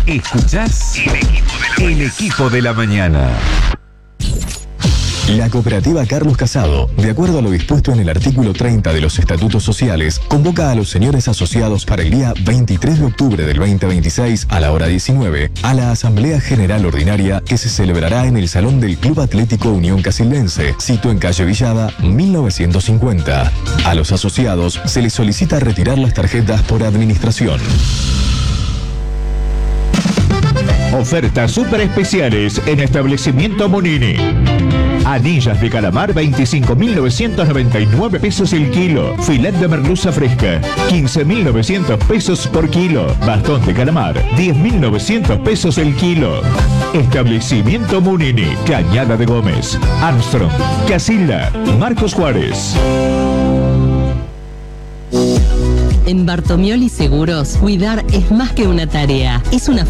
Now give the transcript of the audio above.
Escuchás El Equipo de la Mañana. La cooperativa Carlos Casado, de acuerdo a lo dispuesto en el artículo 30 de los estatutos sociales, convoca a los señores asociados para el día 23 de octubre del 2026 a la hora 19 a la Asamblea General Ordinaria que se celebrará en el Salón del Club Atlético Unión Casildense, sito en calle Villada, 1950. A los asociados se les solicita retirar las tarjetas por administración. Ofertas super especiales en Establecimiento Monini. Anillas de calamar, 25.999 pesos el kilo. Filet de merluza fresca, 15.900 pesos por kilo. Bastón de calamar, 10.900 pesos el kilo. Establecimiento Monini, Cañada de Gómez, Armstrong, Casilla, Marcos Juárez. En Bartomioli Seguros, cuidar es más que una tarea, es una